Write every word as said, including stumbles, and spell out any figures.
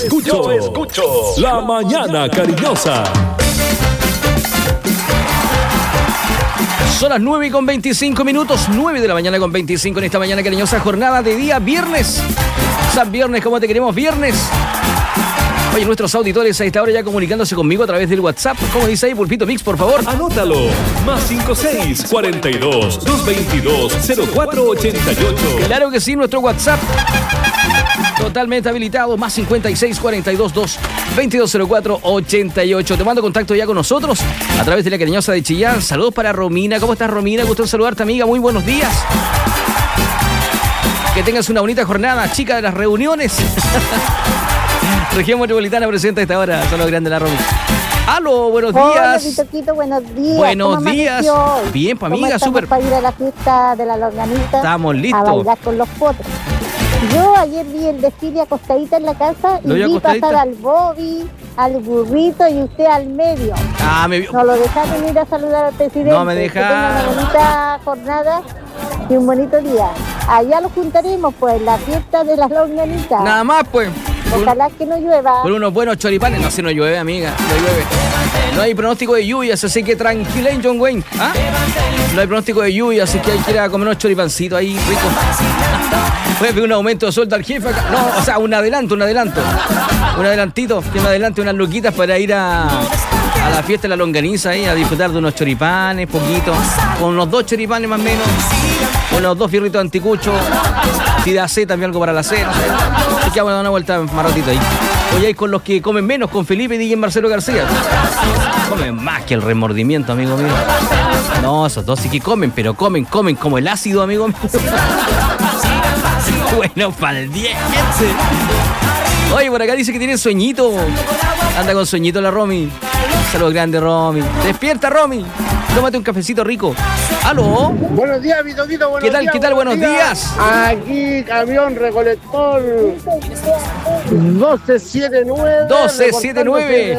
Escucho, escucho La Mañana Cariñosa. Son las nueve con veinticinco minutos, nueve de la mañana con veinticinco en esta mañana cariñosa, jornada de día viernes. San Viernes, como te queremos, viernes. Oye, nuestros auditores a esta hora ya comunicándose conmigo a través del WhatsApp. ¿Cómo dice ahí, Pulpito Mix, por favor? Anótalo. Más cinco seis, cuarenta y dos, doscientos veintidós, cero cuatro ochenta y ocho. Claro que sí, nuestro WhatsApp totalmente habilitado. Más cincuenta y seis, cuarenta y dos, doscientos veintidós, cero cuatro ochenta y ocho. Te mando contacto ya con nosotros a través de la cariñosa de Chillán. Saludos para Romina. ¿Cómo estás, Romina? Gusto en saludarte, amiga. Muy buenos días. Que tengas una bonita jornada, chica de las reuniones. Región Metropolitana presenta a esta hora. Saludos grandes, la Romy. ¡Aló! Buenos días. Hola, Pitoquito, buenos días. Buenos días. Bien, pues amiga, súper. Para ir a la fiesta de la longanita. Estamos listos. A bailar con los potros. Yo ayer vi el desfile acostadita en la casa y vi acostadita? pasar al Bobby, al burrito y usted al medio. Ah, me vio. No lo dejaron ir a saludar al presidente. No me deja. Que tenga una bonita jornada y un bonito día. Allá lo juntaremos, pues, en la fiesta de las longanitas. Nada más, pues. Ojalá que no llueva. Con unos buenos choripanes. No, si no llueve, amiga. No llueve. No hay pronóstico de lluvias, así que tranquila, John Wayne. ¿Ah? No hay pronóstico de lluvias, así que hay que ir a comer unos choripancitos ahí, ricos. Voy a pedir un aumento de sueldo al jefe acá. No, o sea, un adelanto, un adelanto. Un adelantito, que me adelante unas luquitas para ir a, a la fiesta de la longaniza ahí, a disfrutar de unos choripanes, poquitos. Con unos dos choripanes más o menos. Unos dos fierritos de anticucho. Si da C también algo para la cena. Así que vamos a dar una vuelta marrotito ahí. Hoy hay con los que comen menos, con Felipe y Marcelo García. Comen más que el remordimiento, amigo mío. No, esos dos sí que comen, pero comen, comen como el ácido, amigo mío. Bueno, para el diez. Oye, por acá dice que tiene sueñito. Anda con sueñito la Romy. Saludos grande, Romy. Despierta, Romy. Tómate un cafecito rico. ¿Aló? Buenos días, Pitoquito. Buenos ¿Qué tal, días, qué tal? Buenos días. días. Aquí, camión recolector doce setenta y nueve. doce setenta y nueve.